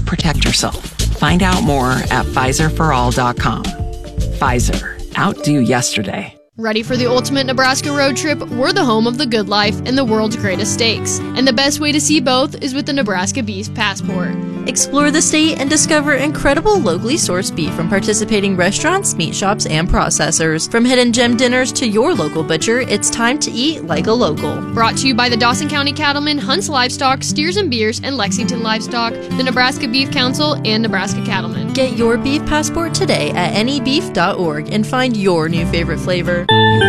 protect yourself. Find out more at PfizerForAll.com. Pfizer. Outdo yesterday. Ready for the ultimate Nebraska road trip? We're the home of the good life and the world's greatest steaks. And the best way to see both is with the Nebraska Beef Passport. Explore the state and discover incredible locally sourced beef from participating restaurants, meat shops, and processors. From hidden gem dinners to your local butcher, it's time to eat like a local. Brought to you by the Dawson County Cattlemen, Hunts Livestock, Steers and Beers, and Lexington Livestock, the Nebraska Beef Council, and Nebraska Cattlemen. Get your beef passport today at anybeef.org and find your new favorite flavor.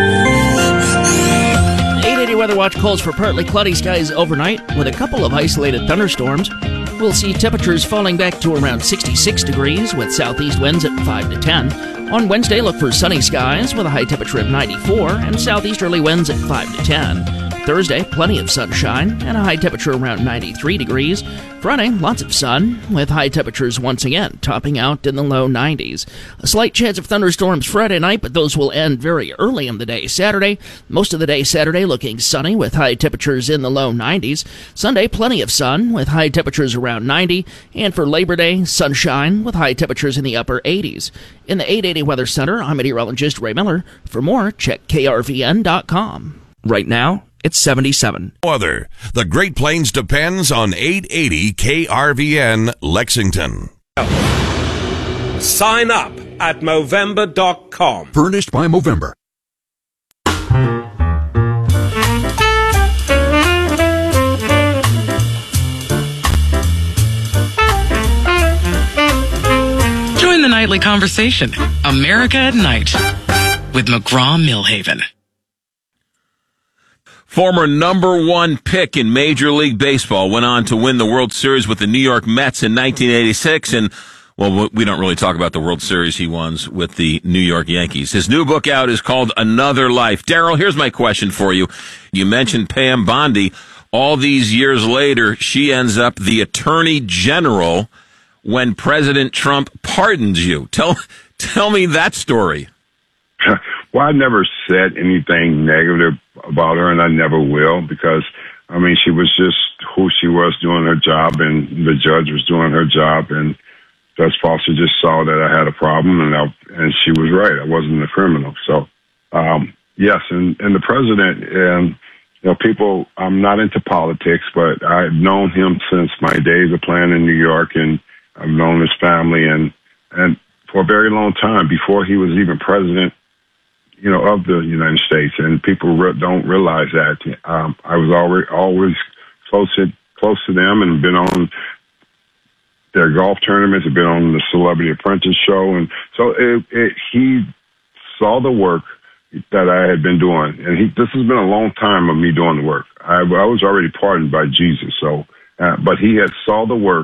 880 Weather Watch calls for partly cloudy skies overnight with a couple of isolated thunderstorms. We'll see temperatures falling back to around 66 degrees with southeast winds at 5 to 10. On Wednesday, look for sunny skies with a high temperature of 94 and southeasterly winds at 5 to 10. Thursday, plenty of sunshine and a high temperature around 93 degrees. Friday, lots of sun with high temperatures once again topping out in the low 90s. A slight chance of thunderstorms Friday night, but those will end very early in the day Saturday. Most of the day Saturday looking sunny with high temperatures in the low 90s. Sunday, plenty of sun with high temperatures around 90. And for Labor Day, sunshine with high temperatures in the upper 80s. In the 880 Weather Center, I'm meteorologist Ray Miller. For more, check krvn.com. Right now, it's 77. Weather. The Great Plains depends on 880 KRVN Lexington. Sign up at Movember.com. Furnished by Movember. Join the nightly conversation. America at Night with McGraw-Millhaven. Former number one pick in Major League Baseball went on to win the World Series with the New York Mets in 1986. And, well, we don't really talk about the World Series he won with the New York Yankees. His new book out is called Another Life. Daryl, here's my question for you. You mentioned Pam Bondi. All these years later, she ends up the Attorney General when President Trump pardons you. Tell me that story. Well, I never said anything negative about her, and I never will, because, I mean, she was just who she was doing her job, and the judge was doing her job, and Judge Foster just saw that I had a problem, and she was right. I wasn't a criminal. So, yes, and the president, people, I'm not into politics, but I've known him since my days of playing in New York, and I've known his family, and for a very long time, before he was even president, of the United States, and people don't realize that. I was always close to them, and been on their golf tournaments, and been on the Celebrity Apprentice show, and so he saw the work that I had been doing, and this has been a long time of me doing the work. I was already pardoned by Jesus, so but he had saw the work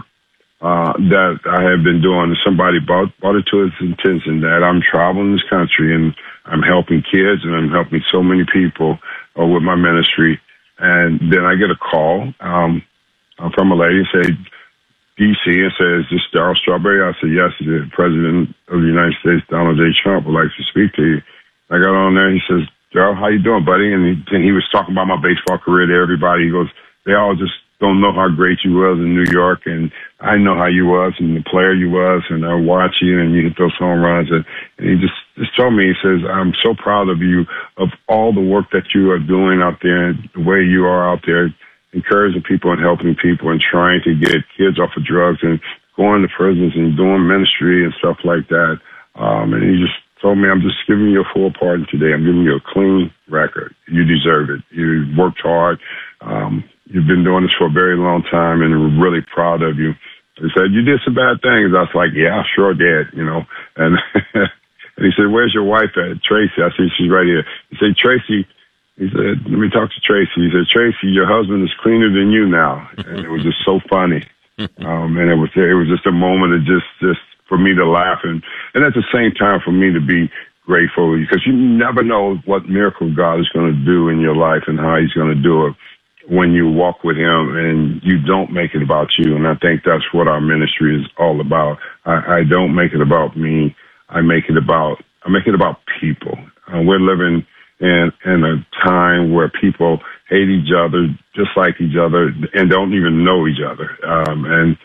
that I had been doing, and somebody brought it to his attention that I'm traveling this country, and I'm helping kids, and I'm helping so many people with my ministry. And then I get a call from a lady and say, D.C., and says, "Is this Daryl Strawberry?" I said, "Yes, the President of the United States, Donald J. Trump, would like to speak to you." I got on there, and he says, "Daryl, how you doing, buddy?" And he was talking about my baseball career to everybody. He goes, "They all just don't know how great you was in New York, and I know how you was and the player you was, and I watch you, and you hit those home runs." And he just told me, he says, "I'm so proud of you, of all the work that you are doing out there, the way you are out there, encouraging people and helping people and trying to get kids off of drugs and going to prisons and doing ministry and stuff like that." And he just told me, "I'm just giving you a full pardon today. I'm giving you a clean record. You deserve it. You worked hard. You've been doing this for a very long time, and we're really proud of you." He said, "You did some bad things." I was like, "Yeah, I sure did, And, and he said, "Where's your wife at, Tracy?" I said, "She's right here." He said, "Tracy," he said, "let me talk to Tracy." He said, "Tracy, your husband is cleaner than you now." And it was just so funny. And it was just a moment of just for me to laugh, and at the same time for me to be grateful, because you never know what miracle God is going to do in your life and how he's going to do it when you walk with him and you don't make it about you. And I think that's what our ministry is all about. I don't make it about me. I make it about people. We're living in a time where people hate each other, dislike each other, and don't even know each other. And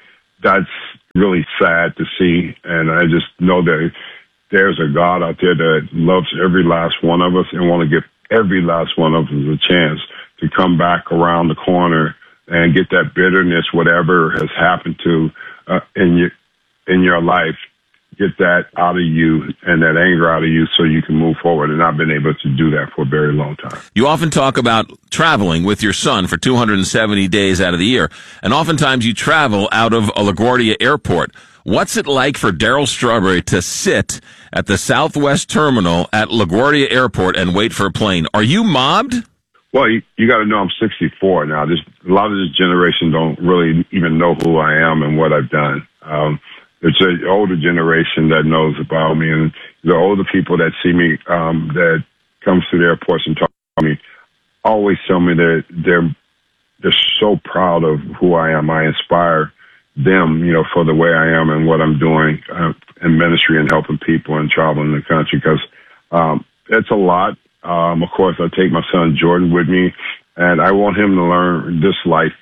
that's really sad to see. And I just know that there's a God out there that loves every last one of us and want to give every last one of us a chance to come back around the corner and get that bitterness, whatever has happened to in your life, get that out of you and that anger out of you so you can move forward. And I've been able to do that for a very long time. You often talk about traveling with your son for 270 days out of the year, and oftentimes you travel out of LaGuardia Airport. What's it like for Darryl Strawberry to sit at the Southwest Terminal at LaGuardia Airport and wait for a plane? Are you mobbed? Well, you got to know I'm 64 now. A lot of this generation don't really even know who I am and what I've done. It's an older generation that knows about me, and the older people that see me, that comes to the airports and talk to me, always tell me that they're so proud of who I am. I inspire them, for the way I am and what I'm doing in ministry and helping people and traveling the country, because it's a lot. Of course, I take my son Jordan with me, and I want him to learn this life,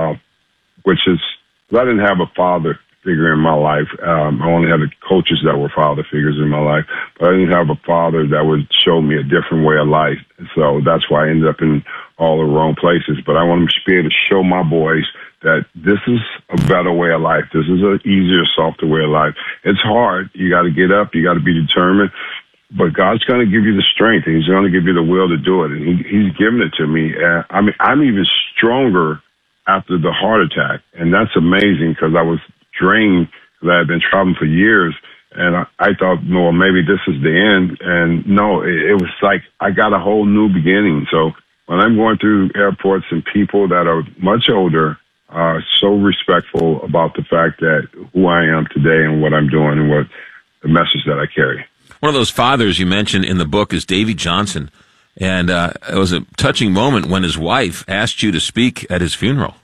which is, I didn't have a father figure in my life. I only had the coaches that were father figures in my life, but I didn't have a father that would show me a different way of life. So that's why I ended up in all the wrong places. But I want to be able to show my boys that this is a better way of life. This is an easier, softer way of life. It's hard. You got to get up. You got to be determined. But God's going to give you the strength, and He's going to give you the will to do it. And He's given it to me. I'm even stronger after the heart attack, and that's amazing because I was drained, that I had been traveling for years, and I thought, no, maybe this is the end. And no, it was like I got a whole new beginning. So when I'm going through airports and people that are much older are so respectful about the fact that who I am today and what I'm doing and what the message that I carry. One of those fathers you mentioned in the book is Davy Johnson, and it was a touching moment when his wife asked you to speak at his funeral.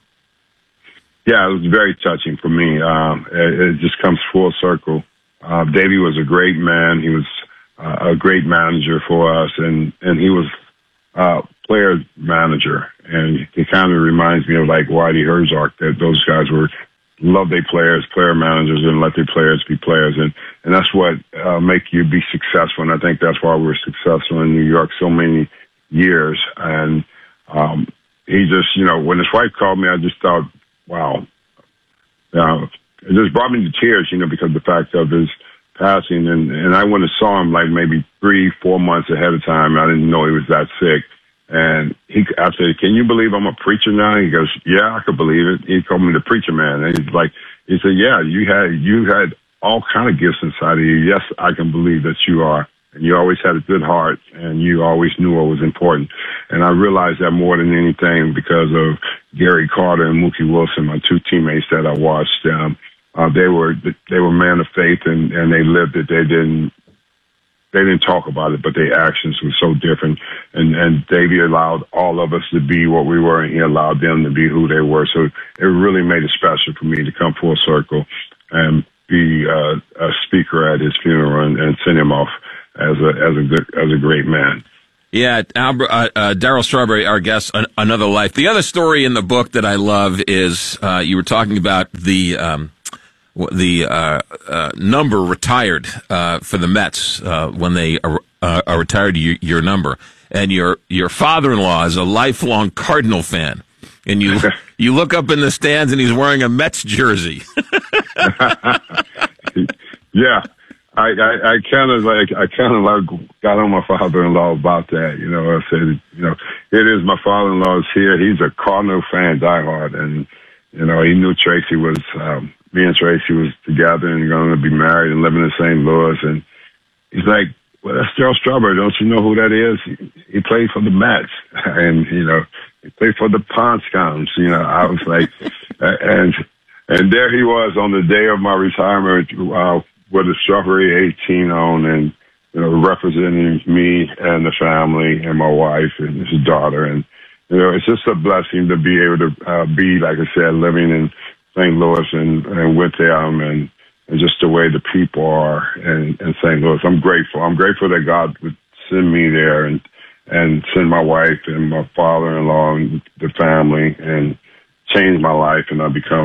Yeah, it was very touching for me. It just comes full circle. Davey was a great man. He was a great manager for us, and he was a player manager. And he kind of reminds me of like Whitey Herzog, that those guys love their players, player managers, and let their players be players. And that's what make you be successful. And I think that's why we're successful in New York so many years. And he just, when his wife called me, I just thought, wow. It just brought me to tears, because of the fact of his passing. And I went and saw him like maybe 3-4 months ahead of time. I didn't know he was that sick. And I said, can you believe I'm a preacher now? He goes, yeah, I could believe it. He called me the preacher man. And he said, yeah, you had all kind of gifts inside of you. Yes, I can believe that you are. And you always had a good heart, and you always knew what was important. And I realized that more than anything because of Gary Carter and Mookie Wilson, my two teammates that I watched. They were men of faith, and they lived it. They didn't talk about it, but their actions were so different. And Davey allowed all of us to be what we were, and he allowed them to be who they were. So it really made it special for me to come full circle and be a speaker at his funeral and send him off as a great man. Yeah, Darryl Strawberry, our guest, Another Life. The other story in the book that I love is you were talking about the number retired for the Mets when they retired your number, and your father-in-law is a lifelong Cardinal fan, and you look up in the stands and he's wearing a Mets jersey. Yeah. I kind of got on my father-in-law about that. I said, it is my father-in-law is here. He's a Cardinal fan, diehard, and he knew Tracy was me and Tracy was together and going to be married and living in St. Louis. And he's like, well, that's Darryl Strawberry. Don't you know who that is? He played for the Mets, and he played for the Ponscons. I was like, and there he was on the day of my retirement. With a Strawberry 18 on, and representing me and the family and my wife and his daughter, and it's just a blessing to be able to be, like I said, living in St. Louis and with them, and just the way the people are in St. Louis. I'm grateful. I'm grateful that God would send me there and send my wife and my father-in-law and the family and change my life, and I become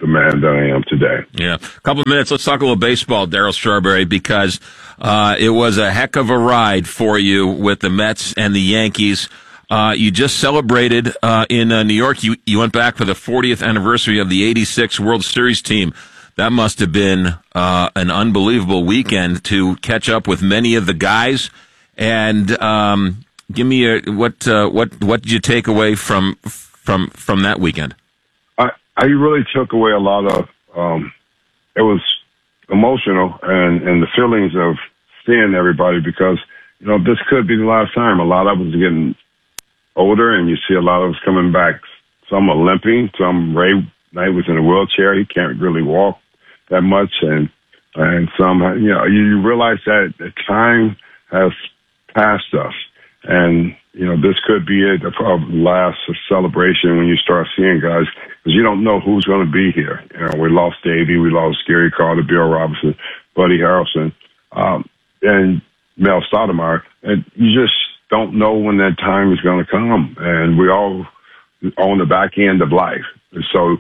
the man that I am today. Yeah. A couple of minutes. Let's talk a little baseball, Darryl Strawberry, because it was a heck of a ride for you with the Mets and the Yankees. You just celebrated in New York. You went back for the 40th anniversary of the '86 World Series team. That must have been an unbelievable weekend to catch up with many of the guys. And give me what did you take away from that weekend? I really took away a lot of. It was emotional and the feelings of seeing everybody, because this could be the last time. A lot of us are getting older, and you see a lot of us coming back. Some are limping. Some Ray Knight was in a wheelchair. He can't really walk that much, and some you realize that the time has passed us, and this could be it, the last celebration when you start seeing guys, because you don't know who's going to be here. We lost Davey, we lost Gary Carter, Bill Robinson, Buddy Harrelson, and Mel Stoudemire, and you just don't know when that time is going to come, and we all on the back end of life. So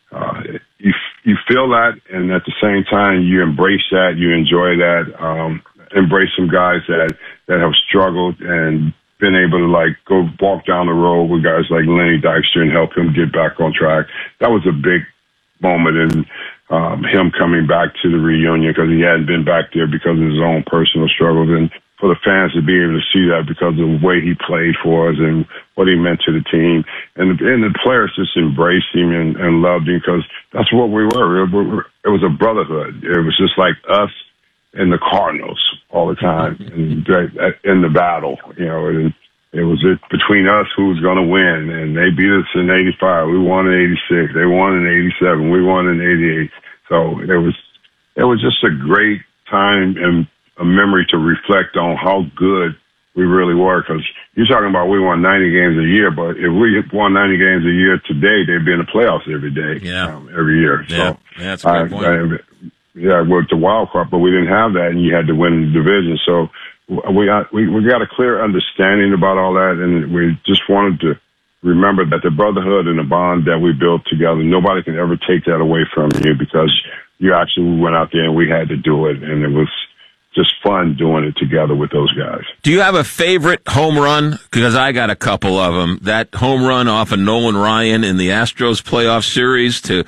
you feel that, and at the same time you embrace that, you enjoy that, embrace some guys that have struggled and been able to go walk down the road with guys like Lenny Dykstra and help him get back on track. That was a big moment in him coming back to the reunion, because he hadn't been back there because of his own personal struggles, and for the fans to be able to see that because of the way he played for us and what he meant to the team. And the players just embraced him and loved him, because that's what we were. It was a brotherhood. It was just like us and the Cardinals all the time in the battle. And it was between us who was going to win. And they beat us in '85. We won in '86. They won in '87. We won in '88. So it was just a great time and a memory to reflect on how good we really were, because you're talking about we won 90 games a year, but if we won 90 games a year today, they'd be in the playoffs every day, every year. Yeah, so that's a great point. With the wild card, but we didn't have that, and you had to win the division. So we got a clear understanding about all that, and we just wanted to remember that the brotherhood and the bond that we built together, nobody can ever take that away from you, because you actually went out there and we had to do it, and it was just fun doing it together with those guys. Do you have a favorite home run? Because I got a couple of them. That home run off of Nolan Ryan in the Astros playoff series, that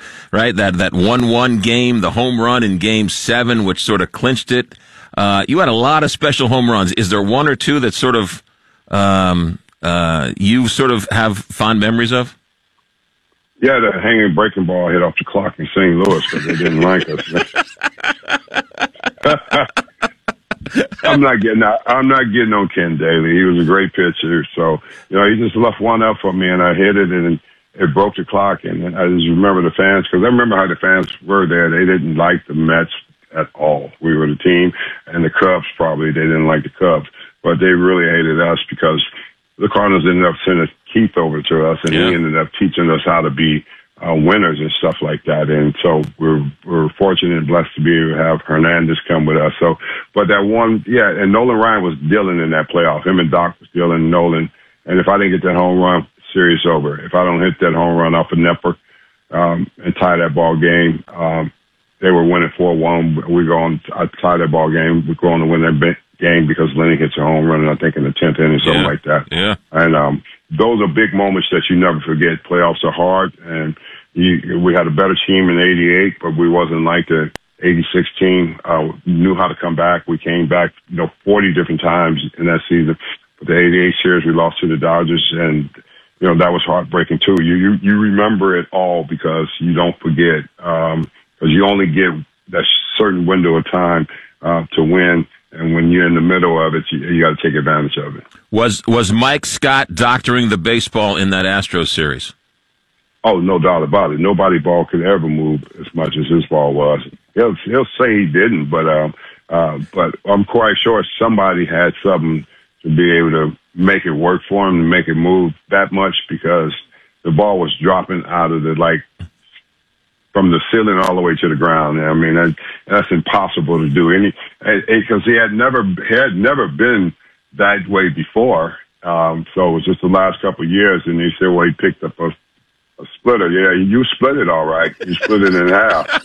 1-1 game, the home run in Game 7, which sort of clinched it. You had a lot of special home runs. Is there one or two that sort of you sort of have fond memories of? Yeah, the hanging breaking ball hit off the clock in St. Louis because they didn't like us. I'm not getting on Ken Daly. He was a great pitcher. So, he just left one up for me, and I hit it, and it broke the clock. And I just remember the fans, because I remember how the fans were there. They didn't like the Mets at all. We were the team, and the Cubs probably, they didn't like the Cubs. But they really hated us because the Cardinals ended up sending Keith over to us, and he ended up teaching us how to be winners and stuff like that. And so we're fortunate and blessed to be able to have Hernandez come with us. So, but that one, and Nolan Ryan was dealing in that playoff. Him and Doc was dealing, Nolan. And if I didn't get that home run, series over. If I don't hit that home run off of Nepper and tie that ball game, they were winning 4-1. I tie that ball game. We're going to win that game because Lenny hits a home run, I think in the 10th inning, something like that. Yeah. And those are big moments that you never forget. Playoffs are hard, and we had a better team in '88, but we wasn't like the '86 team. Knew how to come back. We came back, 40 different times in that season. But the '88 series, we lost to the Dodgers, and that was heartbreaking too. You remember it all because you don't forget, because you only get that certain window of time to win. And when you're in the middle of it, you got to take advantage of it. Was Mike Scott doctoring the baseball in that Astros series? Oh, no doubt about it. Nobody ball could ever move as much as his ball was. He'll say he didn't, but I'm quite sure somebody had something to be able to make it work for him, to make it move that much, because the ball was dropping out of from the ceiling all the way to the ground. I mean, that's impossible to do because he had never been that way before. So it was just the last couple of years, and he said, well, he picked up A splitter, yeah. You split it all right. You split it in half.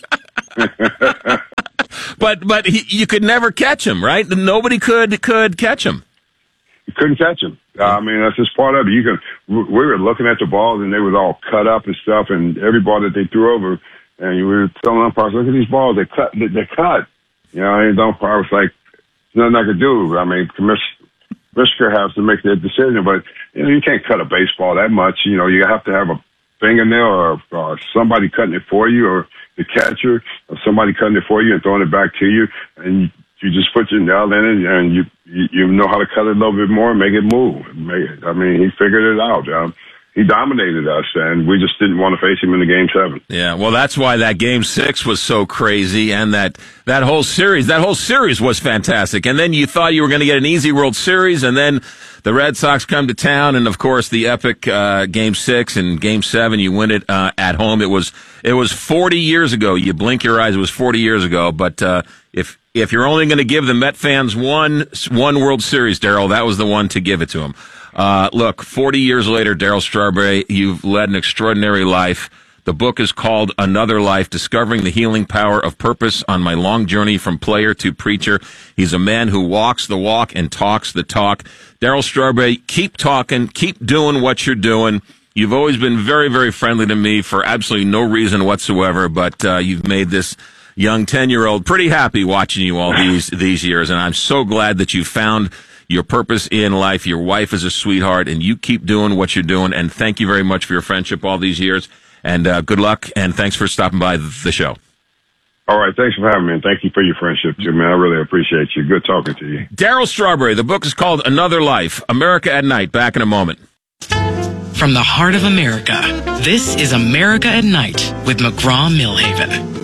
But you could never catch him, right? Nobody could catch him. You couldn't catch him. I mean, that's just part of it. We were looking at the balls, and they was all cut up and stuff, and every ball that they threw over, and we were telling umpires, look at these balls, they're cut. You know, and the umpire was like, there's nothing I could do. I mean, Commissioner has to make that decision, but, you know, you can't cut a baseball that much. You know, you have to have a fingernail or somebody cutting it for you, or the catcher, or somebody cutting it for you and throwing it back to you, and you just put your nail in it, and you know how to cut it a little bit more and make it move. I mean, he figured it out. He dominated us, and we just didn't want to face him in the Game 7. Yeah, well, that's why that Game 6 was so crazy, and that whole series was fantastic. And then you thought you were going to get an easy World Series, and then the Red Sox come to town, and of course the epic Game 6 and Game 7, you win it at home. It was 40 years ago. You blink your eyes, it was 40 years ago. But if you're only going to give the Met fans one World Series, Darryl, that was the one to give it to them. Look, 40 years later, Darryl Strawberry, you've led an extraordinary life. The book is called Another Life, Discovering the Healing Power of Purpose on My Long Journey from Player to Preacher. He's a man who walks the walk and talks the talk. Darryl Strawberry, keep talking, keep doing what you're doing. You've always been very, very friendly to me for absolutely no reason whatsoever, but you've made this young 10-year-old pretty happy watching you all these years, and I'm so glad that you found your purpose in life. Your wife is a sweetheart, and you keep doing what you're doing, and thank you very much for your friendship all these years, and good luck, and thanks for stopping by the show. All right, thanks for having me, and thank you for your friendship, too, man. I really appreciate you. Good talking to you. Darryl Strawberry, the book is called Another Life, America at Night. Back in a moment. From the heart of America, this is America at Night with McGraw-Milhaven.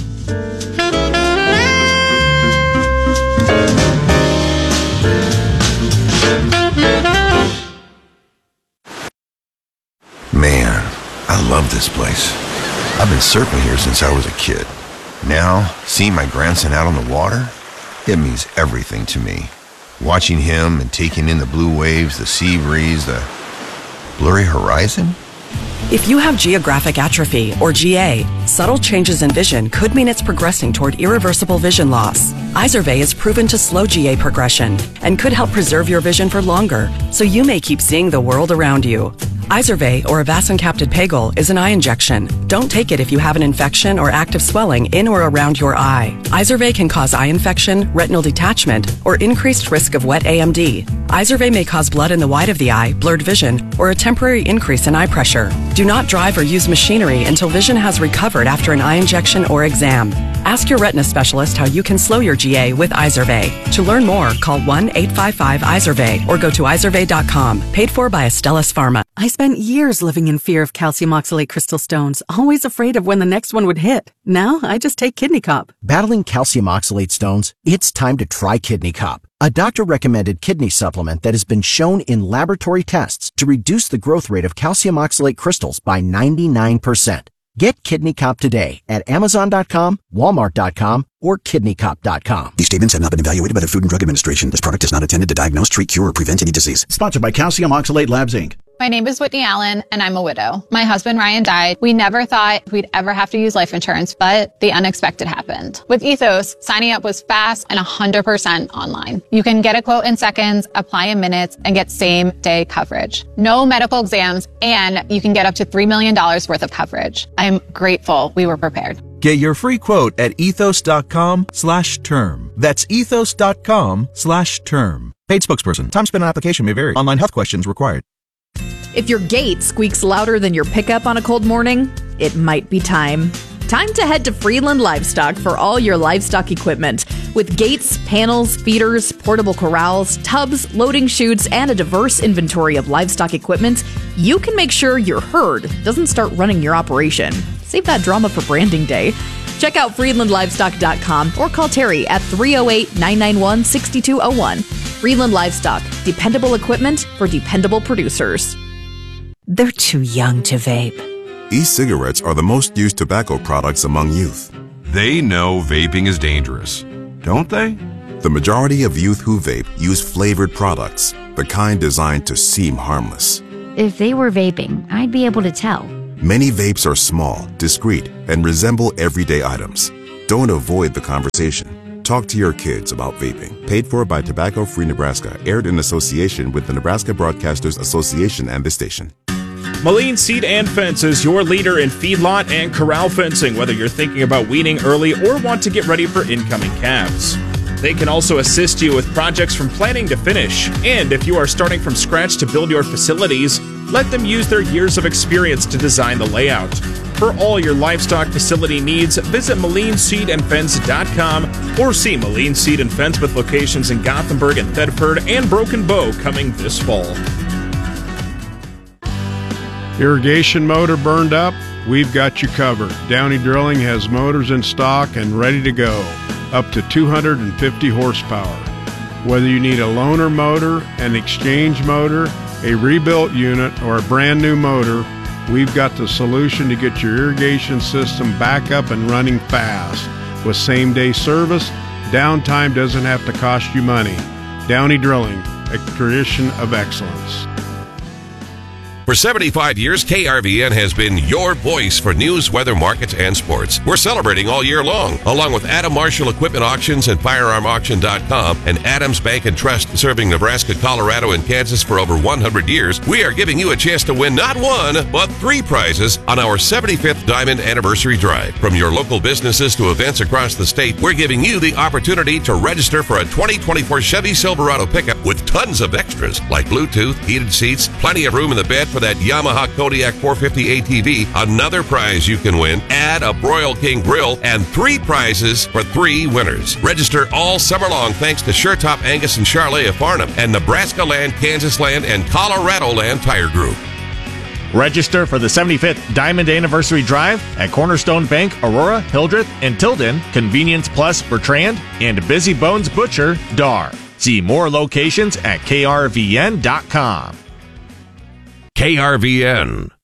Man, I love this place. I've been surfing here since I was a kid. Now, seeing my grandson out on the water, it means everything to me. Watching him and taking in the blue waves, the sea breeze, the blurry horizon. If you have geographic atrophy, or GA, subtle changes in vision could mean it's progressing toward irreversible vision loss. Izervay is proven to slow GA progression and could help preserve your vision for longer, so you may keep seeing the world around you. Izervay, or avacincaptad pegol, is an eye injection. Don't take it if you have an infection or active swelling in or around your eye. Izervay can cause eye infection, retinal detachment, or increased risk of wet AMD. Izervay may cause blood in the white of the eye, blurred vision, or a temporary increase in eye pressure. Do not drive or use machinery until vision has recovered after an eye injection or exam. Ask your retina specialist how you can slow your GA with Izervay. To learn more, call 1-855-IZERVAY or go to izervay.com. Paid for by Astellas Pharma. I spent years living in fear of calcium oxalate crystal stones, always afraid of when the next one would hit. Now, I just take Kidney Cop. Battling calcium oxalate stones? It's time to try Kidney Cop, a doctor-recommended kidney supplement that has been shown in laboratory tests to reduce the growth rate of calcium oxalate crystals by 99%. Get Kidney Cop today at Amazon.com, Walmart.com, or KidneyCop.com. These statements have not been evaluated by the Food and Drug Administration. This product is not intended to diagnose, treat, cure, or prevent any disease. Sponsored by Calcium Oxalate Labs, Inc. My name is Whitney Allen, and I'm a widow. My husband, Ryan, died. We never thought we'd ever have to use life insurance, but the unexpected happened. With Ethos, signing up was fast and 100% online. You can get a quote in seconds, apply in minutes, and get same-day coverage. No medical exams, and you can get up to $3 million worth of coverage. I'm grateful we were prepared. Get your free quote at ethos.com/term. That's ethos.com/term. Paid spokesperson. Time spent on application may vary. Online health questions required. If your gate squeaks louder than your pickup on a cold morning, it might be time. Time to head to Friedland Livestock for all your livestock equipment. With gates, panels, feeders, portable corrals, tubs, loading chutes, and a diverse inventory of livestock equipment, you can make sure your herd doesn't start running your operation. Save that drama for branding day. Check out FriedlandLivestock.com or call Terry at 308-991-6201. Friedland Livestock, dependable equipment for dependable producers. They're too young to vape. E-cigarettes are the most used tobacco products among youth. They know vaping is dangerous, don't they? The majority of youth who vape use flavored products, the kind designed to seem harmless. If they were vaping, I'd be able to tell. Many vapes are small, discreet, and resemble everyday items. Don't avoid the conversation. Talk to your kids about vaping. Paid for by Tobacco Free Nebraska. Aired in association with the Nebraska Broadcasters Association and the station. Moline Seed and Fence is your leader in feedlot and corral fencing, whether you're thinking about weaning early or want to get ready for incoming calves. They can also assist you with projects from planning to finish. And if you are starting from scratch to build your facilities, let them use their years of experience to design the layout. For all your livestock facility needs, visit MolineSeedandFence.com or see Moline Seed and Fence with locations in Gothenburg and Thedford and Broken Bow coming this fall. Irrigation motor burned up? We've got you covered. Downey Drilling has motors in stock and ready to go, up to 250 horsepower. Whether you need a loaner motor, an exchange motor, a rebuilt unit, or a brand new motor, we've got the solution to get your irrigation system back up and running fast. With same-day service, downtime doesn't have to cost you money. Downey Drilling, a tradition of excellence. For 75 years, KRVN has been your voice for news, weather, markets, and sports. We're celebrating all year long, along with Adam Marshall Equipment Auctions and FirearmAuction.com and Adams Bank and Trust, serving Nebraska, Colorado, and Kansas for over 100 years. We are giving you a chance to win not one, but 3 prizes on our 75th Diamond Anniversary Drive. From your local businesses to events across the state, we're giving you the opportunity to register for a 2024 Chevy Silverado pickup with tons of extras like Bluetooth, heated seats, plenty of room in the bed for that Yamaha Kodiak 450 ATV. Another prize you can win, add a Broil King grill, and 3 prizes for 3 winners. Register all summer long thanks to SureTop Angus and Charlet of Farnham and Nebraska Land, Kansas Land, and Colorado Land Tire Group. Register for the 75th Diamond Anniversary Drive at Cornerstone Bank, Aurora, Hildreth, and Tilden, Convenience Plus, Bertrand, and Busy Bones Butcher, Dar. See more locations at krvn.com. KRVN.